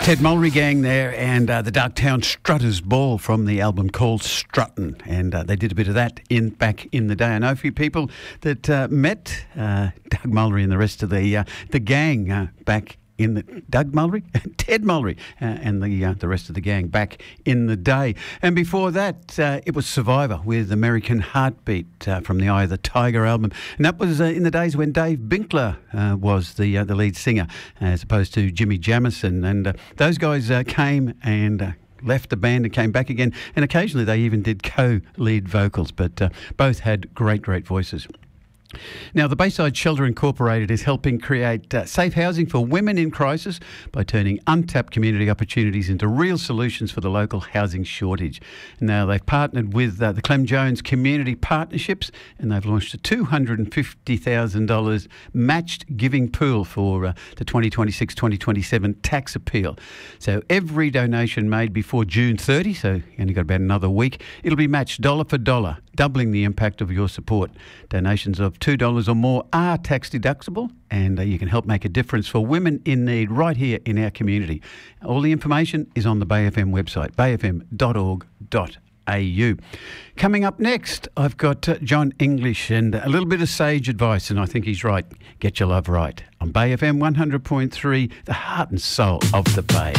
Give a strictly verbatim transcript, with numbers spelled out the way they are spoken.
Ted Mulry Gang there, and uh, the Darktown Strutters Ball from the album called Struttin', and uh, they did a bit of that in back in the day. I know a few people that uh, met uh, Doug Mulry and the rest of the uh, the gang uh, back in the Doug Mulry, Ted Mulry, uh, and the uh, the rest of the gang back in the day. And before that, uh, it was Survivor with American Heartbeat uh, from the Eye of the Tiger album, and that was uh, in the days when Dave Binkler uh, was the uh, the lead singer, as opposed to Jimmy Jamison. And uh, those guys uh, came and Uh, left the band and came back again, and occasionally they even did co-lead vocals, but uh, both had great, great voices. Now, the Bayside Shelter Incorporated is helping create uh, safe housing for women in crisis by turning untapped community opportunities into real solutions for the local housing shortage. Now, they've partnered with uh, the Clem Jones Community Partnerships, and they've launched a two hundred fifty thousand dollars matched giving pool for uh, the twenty twenty-six twenty twenty-seven tax appeal. So every donation made before June thirtieth, so you only got about another week, it'll be matched dollar for dollar, doubling the impact of your support. Donations of two dollars or more are tax deductible, and uh, you can help make a difference for women in need right here in our community. All the information is on the Bay F M website, bay f m dot org dot a u. Coming up next, I've got uh, John English and a little bit of sage advice, and I think he's right. Get your love right on Bay F M one hundred point three, the heart and soul of the Bay.